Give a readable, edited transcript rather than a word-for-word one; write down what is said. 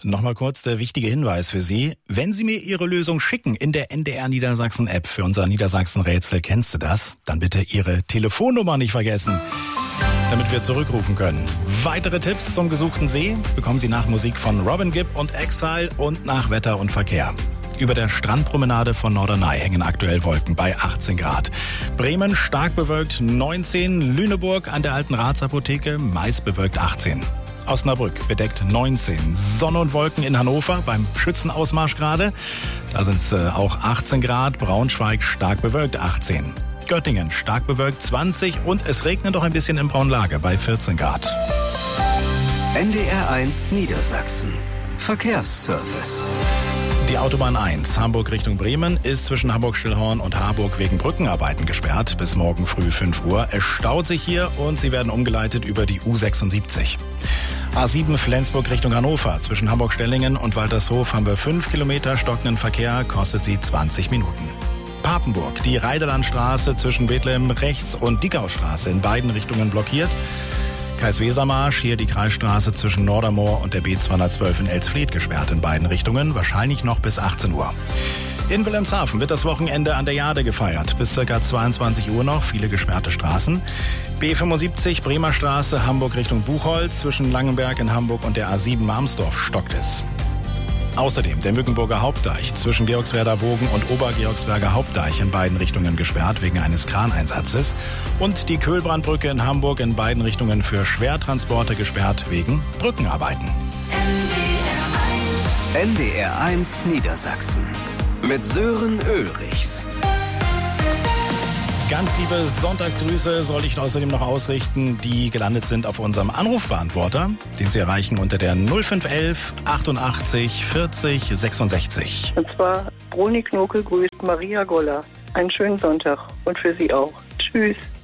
Nochmal kurz der wichtige Hinweis für Sie. Wenn Sie mir Ihre Lösung schicken in der NDR Niedersachsen App für unser Niedersachsen-Rätsel, kennst du das? Dann bitte Ihre Telefonnummer nicht vergessen, damit wir zurückrufen können. Weitere Tipps zum gesuchten See bekommen Sie nach Musik von Robin Gibb und Exile und nach Wetter und Verkehr. Über der Strandpromenade von Norderney hängen aktuell Wolken bei 18 Grad. Bremen stark bewölkt 19, Lüneburg an der alten Ratsapotheke meist bewölkt 18. Osnabrück bedeckt 19. Sonne und Wolken in Hannover beim Schützenausmarsch gerade. Da sind es auch 18 Grad. Braunschweig stark bewölkt 18. Göttingen stark bewölkt 20 und es regnet noch ein bisschen im Braunlager bei 14 Grad. NDR1 Niedersachsen. Verkehrsservice. Die Autobahn 1 Hamburg Richtung Bremen ist zwischen Hamburg-Stillhorn und Harburg wegen Brückenarbeiten gesperrt bis morgen früh 5 Uhr. Es staut sich hier und sie werden umgeleitet über die U76. A7 Flensburg Richtung Hannover. Zwischen Hamburg-Stellingen und Waltershof haben wir 5 Kilometer stockenden Verkehr, kostet sie 20 Minuten. Papenburg, die Reiderlandstraße zwischen Bethlehem rechts und Dickaustraße in beiden Richtungen blockiert. Kais-Weser-Marsch, hier die Kreisstraße zwischen Nordermoor und der B212 in Elsfleth gesperrt in beiden Richtungen, wahrscheinlich noch bis 18 Uhr. In Wilhelmshaven wird das Wochenende an der Jade gefeiert. Bis ca. 22 Uhr noch, viele gesperrte Straßen. B75 Bremer Straße, Hamburg Richtung Buchholz, zwischen Langenberg in Hamburg und der A7 Marmsdorf stockt es. Außerdem der Mückenburger Hauptdeich zwischen Georgswerder Bogen und Obergeorgsberger Hauptdeich in beiden Richtungen gesperrt wegen eines Kraneinsatzes. Und die Köhlbrandbrücke in Hamburg in beiden Richtungen für Schwertransporte gesperrt wegen Brückenarbeiten. NDR1 Niedersachsen mit Sören Ulrichs. Ganz liebe Sonntagsgrüße soll ich außerdem noch ausrichten, die gelandet sind auf unserem Anrufbeantworter, den Sie erreichen unter der 0511 88 40 66. Und zwar Bruni Knoke grüßt Maria Goller. Einen schönen Sonntag und für Sie auch. Tschüss.